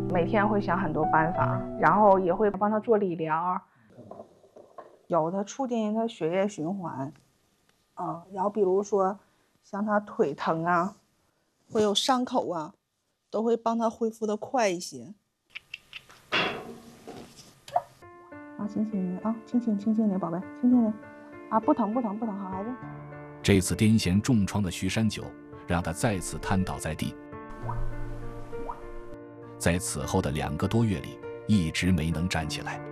每天会想很多办法，然后也会帮他做理疗，有的促进他血液循环，然后比如说像他腿疼啊，会有伤口啊，都会帮他恢复的快一些。啊，轻轻的啊，轻轻的，宝贝，轻轻的，啊，不疼，好孩子。 这次癫痫重创的徐山九，让他再次瘫倒在地。在此后的2个多月里，一直没能站起来。